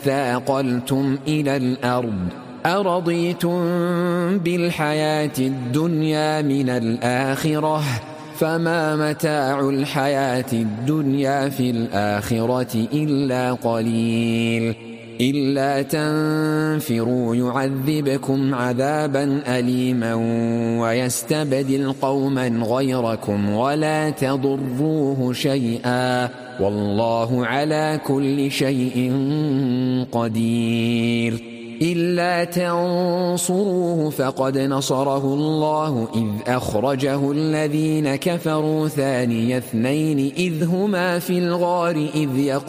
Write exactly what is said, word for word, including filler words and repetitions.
اثاقلتم إلى الأرض أرضيتم بالحياة الدنيا من الآخرة فما متاع الحياة الدنيا في الآخرة إلا قليل إلا تنفروا يعذبكم عذابا أليما ويستبدل قوما غيركم ولا تضروه شيئا والله على كل شيء قدير إلا تنصروه فقد نصره الله إذ أخرجه الذين كفروا ثاني اثنين إذ هما في الغار إذ يقول